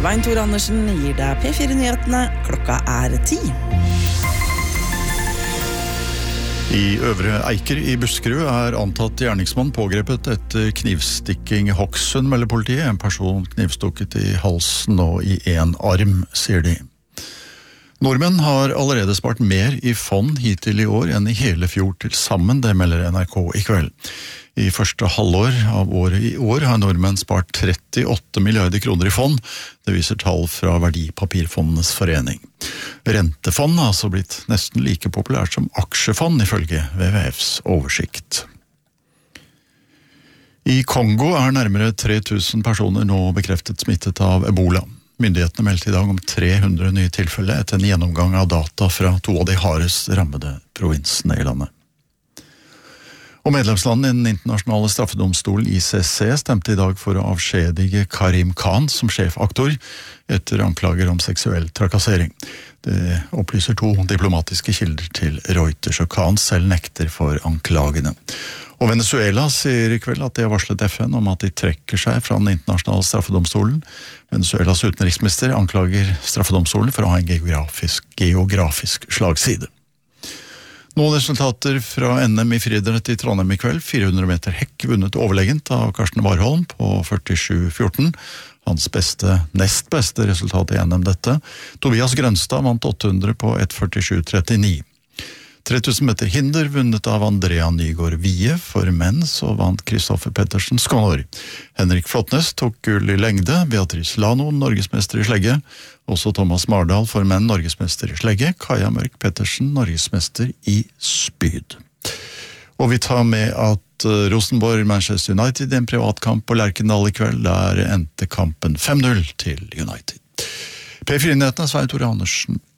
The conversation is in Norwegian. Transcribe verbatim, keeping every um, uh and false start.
Svein Tore Andersen gir deg P fire-nyhetene. Klokka er ti. I Øvre Eiker i Buskerud er antatt gjerningsmann pågrepet etter knivstikking i Hokksund, melder politiet. En person knivstukket i halsen og i en arm, sier de. Nordmenn har allerede spart mer i fond hittil i år enn i hele fjor til sammen, det melder N R K i kveld. I første halvår av året i år har nordmenn spart trettiåtte milliarder kroner i fond. Det viser tall fra Verdipapirfondenes forening. Rentefond har altså blitt nesten like populært som aksjefond, ifølge W W Fs oversikt. I Kongo er nærmere tre tusen personer nå bekreftet smittet av Ebola. Myndighetene meldte i dag om tre hundre nye tilfeller etter en gjennomgang av data fra to av de hardest rammede provinsene i landet. Og medlemslandene i den internasjonale straffedomstolen I C C stemte i dag for å avskjedige Karim Khan som sjefaktor etter anklager om seksuell trakassering. Det opplyser to diplomatiske kilder til Reuters, og Khan selv nekter for anklagene. Og Venezuela sier i kveld at de har varslet F N om at de trekker seg fra den internasjonale straffedomstolen. Venezuelas utenriksminister anklager straffedomstolen for å ha en geografisk, geografisk slagside. Noen resultater fra N M i friidrett i Trondheim i kveld. fire hundre meter hekk vunnet overlegent av Karsten Warholm på førtisju fjorten. Hans beste, nest beste resultat i N M dette. Tobias Grønstad vant åtte hundre på ett førtisju trettini. tre tusen meter hinder vunnet av Andrea Nygaard Vie. For menn så vant Kristoffer Pettersen skår. Henrik Flåttnes tok gull i lengde. Beatrice Lano, norgesmester i slegge. Også Thomas Mardal for menn, norgesmester i slegge. Kaja Mørk Pettersen, norgesmester i spyd. Og vi tar med at Rosenborg Manchester United i en privatkamp på Lerkendal i kveld. Der endte kampen fem null til United. P fire-nyhetene, Svein Tore Andersen.